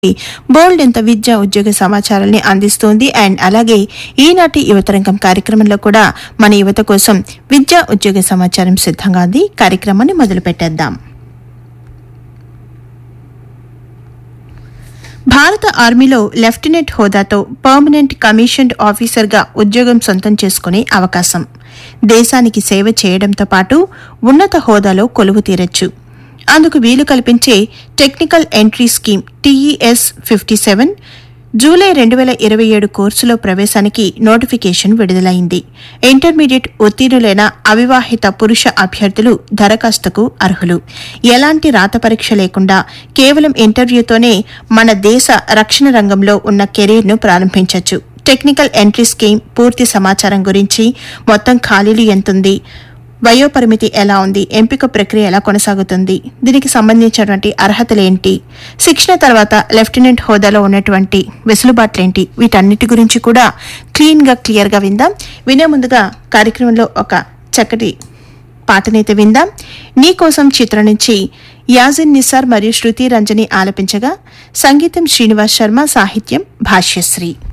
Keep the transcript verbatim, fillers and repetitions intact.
బోల్డ్ ఎంత విద్యా ఉద్యోగ సమాచారాన్ని అందిస్తోంది. అండ్ అలాగే ఈనాటి యువతరంగం కార్యక్రమంలో కూడా మన యువత కోసం విద్యా ఉద్యోగ సమాచారం సిద్ధంగా ఉంది. కార్యక్రమాన్ని మొదలు పెట్టేద్దాం. భారత ఆర్మీలో లెఫ్టినెంట్ హోదాతో పర్మనెంట్ కమిషన్డ్ ఆఫీసర్గా ఉద్యోగం సొంతం చేసుకునే అవకాశం. దేశానికి సేవ చేయడంతో పాటు ఉన్నత హోదాలో కొలువు తీరొచ్చు. అందుకు వీలు కల్పించే technical entry scheme TES fifty seven July రెండు వేల ఇరవై ఏడు కోర్సులో ప్రవేశానికి నోటిఫికేషన్ విడుదలైంది. ఇంటర్మీడియట్ ఉత్తీర్ణులైన అవివాహిత పురుష అభ్యర్థులు దరఖాస్తుకు అర్హులు. ఎలాంటి రాత పరీక్ష లేకుండా కేవలం ఇంటర్వ్యూతోనే మన దేశ రక్షణ రంగంలో ఉన్న కెరీర్ను ప్రారంభించవచ్చు. టెక్నికల్ ఎంట్రీ స్కీమ్ పూర్తి సమాచారం గురించి, మొత్తం ఖాళీలు ఎంతుంది, వయోపరిమితి ఎలా ఉంది, ఎంపిక ప్రక్రియ ఎలా కొనసాగుతుంది, దీనికి సంబంధించినటువంటి అర్హతలేంటి, శిక్షణ తర్వాత లెఫ్టినెంట్ హోదాలో ఉన్నటువంటి వెసులుబాట్లేంటి, వీటన్నిటి గురించి కూడా క్లీన్గా క్లియర్గా విందాం. వినే ముందుగా కార్యక్రమంలో ఒక చక్కటి పాటనైతే విందాం. నీకోసం చిత్రం నుంచి యాజిన్ నిసార్ మరియు శృతి రంజని ఆలపించగా, సంగీతం శ్రీనివాస్ శర్మ, సాహిత్యం భాష్యశ్రీ.